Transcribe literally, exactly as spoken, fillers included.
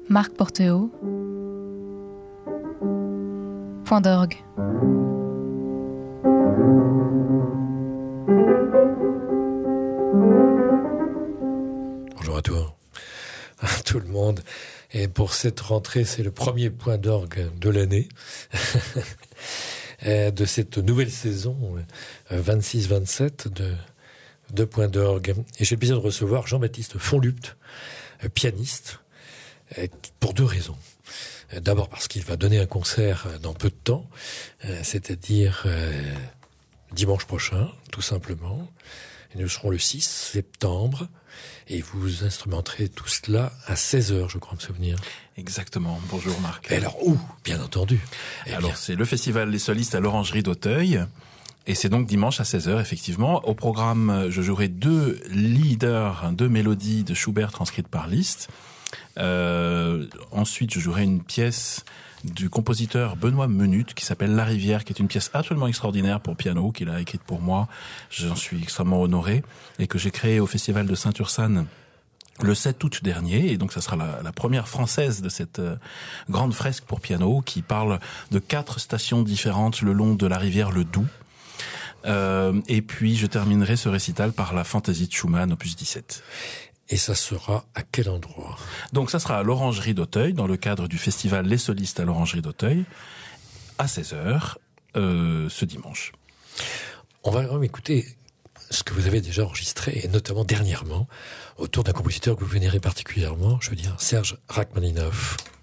Marc Porteau. Point d'orgue. Bonjour à tous, à tout le monde. Et pour cette rentrée, c'est le premier point d'orgue de l'année, de cette nouvelle saison vingt-six vingt-sept de, de Point d'orgue. Et j'ai le plaisir de recevoir Jean-Baptiste Fonlupt, pianiste, pour deux raisons. D'abord parce qu'il va donner un concert dans peu de temps, c'est-à-dire dimanche prochain, tout simplement. Et nous serons le six septembre. Et vous instrumenterez tout cela à seize heures, je crois me souvenir. Exactement. Bonjour Marc. Et alors où, bien entendu. Eh alors bien. C'est le festival Les Solistes à l'Orangerie d'Auteuil. Et c'est donc dimanche à seize heures, effectivement. Au programme, je jouerai deux leaders, deux mélodies de Schubert transcrites par Liszt. Euh, ensuite, je jouerai une pièce du compositeur Benoît Menut qui s'appelle La Rivière, qui est une pièce absolument extraordinaire pour piano qu'il a écrite pour moi. J'en suis extrêmement honoré et que j'ai créée au festival de Saint-Ursanne le sept août dernier, et donc ça sera la, la première française de cette euh, grande fresque pour piano qui parle de quatre stations différentes le long de la rivière le Doubs. Euh, et puis je terminerai ce récital par la Fantaisie de Schumann, opus dix-sept. Et ça sera à quel endroit? Donc ça sera à l'Orangerie d'Auteuil, dans le cadre du festival Les Solistes à l'Orangerie d'Auteuil, à seize heures, euh, ce dimanche. On va vraiment écouter ce que vous avez déjà enregistré, et notamment dernièrement, autour d'un compositeur que vous vénérez particulièrement, je veux dire Serge Rachmaninov.